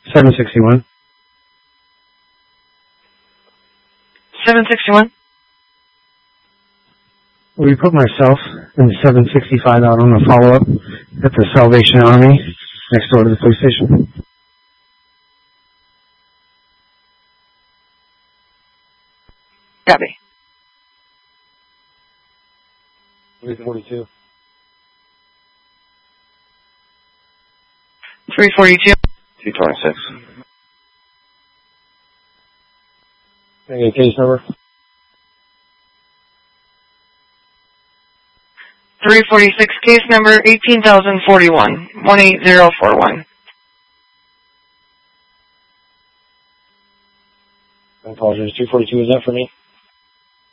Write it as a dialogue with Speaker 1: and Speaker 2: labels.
Speaker 1: 761.
Speaker 2: 761?
Speaker 1: We put myself and 765 out on a follow-up at the Salvation Army next door to the police station.
Speaker 2: Copy.
Speaker 1: 342.
Speaker 2: 342.
Speaker 3: 226.
Speaker 1: Any case number?
Speaker 2: 346, case number 18,041, 18041.
Speaker 1: I apologize. 242, is that for me?